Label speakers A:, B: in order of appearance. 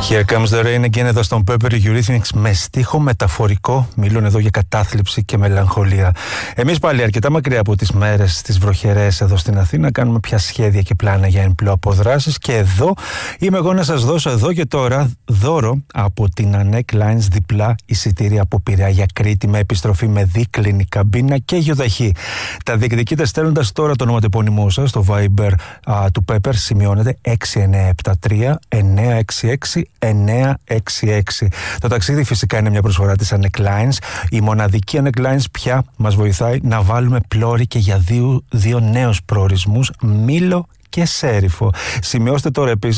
A: Here comes the rain again εδώ στον Pepper Eurythmics με στίχο μεταφορικό. Μιλούν εδώ για κατάθλιψη και μελαγχολία. Εμείς πάλι αρκετά μακριά από τις μέρες τις βροχερές εδώ στην Αθήνα κάνουμε πια σχέδια και πλάνα για εμπλοαποδράσεις και εδώ είμαι εγώ να σας δώσω εδώ και τώρα δώρο από την Anek Lines διπλά εισιτήρια από Πειραιά για Κρήτη με επιστροφή με δίκλινη καμπίνα και γιοταχή. Τα διεκδικείτε στέλνοντας τώρα το ονοματεπώνυμό σας στο Viber του Pepper, σημειώνεται 6973 966 966. Το ταξίδι φυσικά είναι μια προσφορά της Anek Lines. Η μοναδική Anek Lines πια μας βοηθάει να βάλουμε πλώρη και για δύο νέους προορισμούς, Μήλο και Σέριφο. Σημειώστε τώρα επίσης